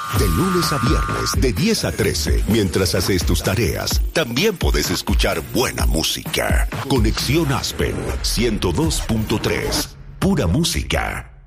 De lunes a viernes, de 10 a 13, mientras haces tus tareas, también puedes escuchar buena música. Conexión Aspen 102.3. Pura música.